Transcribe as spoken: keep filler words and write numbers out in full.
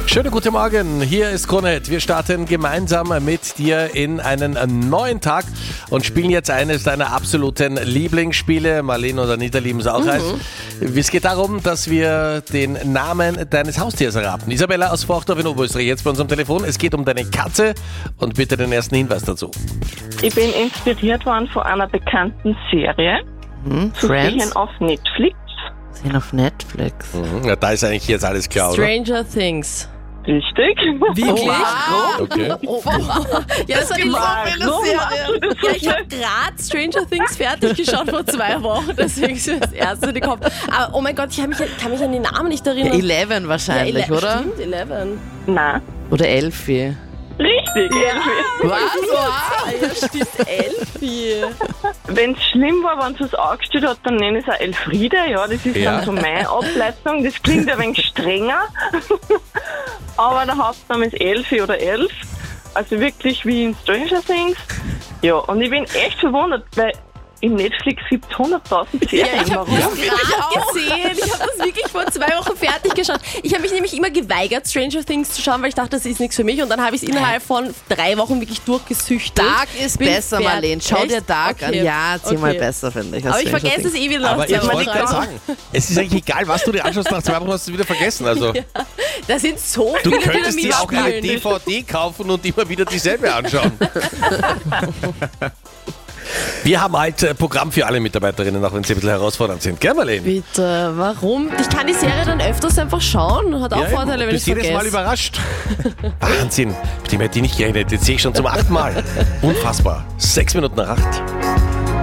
Schönen guten Morgen, hier ist Krone. Wir starten gemeinsam mit dir in einen neuen Tag und spielen jetzt eines deiner absoluten Lieblingsspiele. Marlene und Anita lieben es auch heiß. Mhm. Es geht darum, dass wir den Namen deines Haustiers erraten. Isabella aus Forchdorf in Oberösterreich, jetzt bei uns am Telefon. Es geht um deine Katze und bitte den ersten Hinweis dazu. Ich bin inspiriert worden von einer bekannten Serie. Hm, Zu Friends? sehen auf Netflix. Sehen auf Netflix. Mhm. Ja, da ist eigentlich jetzt alles klar, oder? Stranger Things. Richtig. Wirklich? Wow. Okay. Oh, oh. Ja, das hat Warum ich, machst du das so ja, ich habe schnell? gerade Stranger Things fertig geschaut vor zwei Wochen, deswegen ist mir das erste in den Kopf. Aber oh mein Gott, ich kann mich, kann mich an den Namen nicht erinnern. Eleven wahrscheinlich, ja, Ele- oder? Stimmt, Eleven. Nein. Oder Elfie. Richtig. Was? Ah, ja, stimmt, Elfie. Wenn es schlimm war, wenn sie es angestellt hat, dann nenne ich es auch Elfriede. Ja, das ist Ja. dann so meine Ableitung. Das klingt ein wenig strenger. Aber der Hauptname ist Elfie oder Elf. Also wirklich wie in Stranger Things. Ja, und ich bin echt verwundert, weil in Netflix gibt es hunderttausend Serien. Ja, ich habe Warum? das gerade gesehen. Ich habe das wirklich vor zwei Wochen fertig geschaut. Ich habe mich nämlich immer geweigert, Stranger Things zu schauen, weil ich dachte, das ist nichts für mich. Und dann habe ich es innerhalb von drei Wochen wirklich durchgesüchtet. Dark ist Bin besser, fertig. Marlene. Schau dir Echt? Dark Okay. an. Ja, ziemlich Okay. besser, finde ich. als Aber ich Stranger vergesse es Things. eh wieder nach Aber zwei ich wollte Wochen. gerade sagen, es ist eigentlich egal, was du dir anschaust, nach zwei Wochen hast du es wieder vergessen. Also Da sind so du viele könntest dir auch eine mitspielen. D V D kaufen und immer wieder dieselbe anschauen. Wir haben halt äh, Programm für alle Mitarbeiterinnen, auch wenn sie ein bisschen herausfordernd sind. Gell, Marlene? Bitte, warum? Ich kann die Serie dann öfters einfach schauen. Hat auch Ja, Vorteile, wenn du ich bist jedes Mal vergesse. überrascht. Wahnsinn, mit dem hätte ich nicht gerechnet. Jetzt sehe ich schon zum achten Mal. Unfassbar. Sechs Minuten nach acht.